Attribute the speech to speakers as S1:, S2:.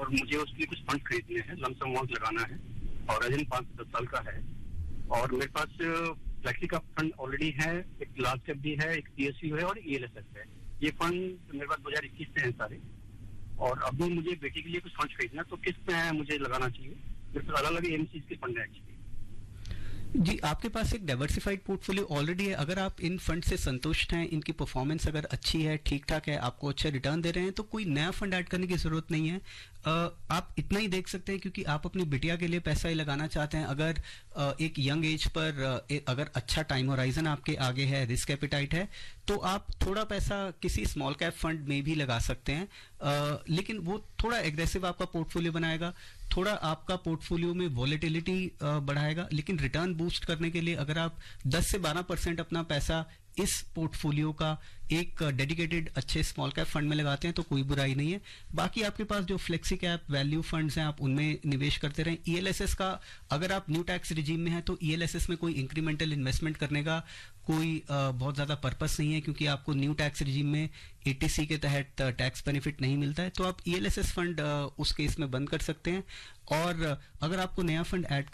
S1: और मुझे उसके लिए कुछ फंड खरीदने हैं, लमसम अमाउंट लगाना है और अजन 5 से 10 साल का है। और मेरे पास फ्लेक्सी का फंड ऑलरेडी है, एक लार्ज कैप भी है, एक पीएसयू है और ईएलएसएस है। ये फंड मेरे पास 2021 से हैं सारे। और अभी मुझे बेटी के लिए कुछ फंड खरीदना, तो किस पे मुझे लगाना चाहिए? मेरे पास अलग अलग एमसीज के फंड है एक्चुअली।
S2: जी, आपके पास एक डाइवर्सिफाइड पोर्टफोलियो ऑलरेडी है। अगर आप इन फंड से संतुष्ट हैं, इनकी परफॉर्मेंस अगर अच्छी है, ठीक ठाक है, आपको अच्छे रिटर्न दे रहे हैं, तो कोई नया फंड ऐड करने की जरूरत नहीं है। आप इतना ही देख सकते हैं क्योंकि आप अपनी बिटिया के लिए पैसा ही लगाना चाहते हैं। अगर एक यंग एज पर अगर अच्छा टाइम होराइजन आपके आगे है, रिस्क एपिटाइट है, तो आप थोड़ा पैसा किसी स्मॉल कैप फंड में भी लगा सकते हैं। लेकिन वो थोड़ा एग्रेसिव आपका पोर्टफोलियो बनाएगा, थोड़ा आपका पोर्टफोलियो में वॉलेटिलिटी बढ़ाएगा। लेकिन रिटर्न बूस्ट करने के लिए अगर आप 10 से 12% अपना पैसा इस पोर्टफोलियो का एक डेडिकेटेड अच्छे स्मॉल कैप फंड में लगाते हैं तो कोई बुराई नहीं है। बाकी आपके पास जो फ्लेक्सी कैप वैल्यू फंड्स हैं, आप उनमें निवेश करते रहें। ईएलएसएस का अगर आप न्यू टैक्स रिजीम में हैं तो ईएलएसएस में कोई इंक्रीमेंटल इन्वेस्टमेंट करने का कोई बहुत ज़्यादा पर्पस नहीं है, क्योंकि आपको न्यू टैक्स रिजीम में एटीसी के तहत टैक्स बेनिफिट नहीं मिलता है। तो आप ईएलएसएस फंड उस केस में बंद कर सकते हैं। और अगर आपको नया फंड ऐड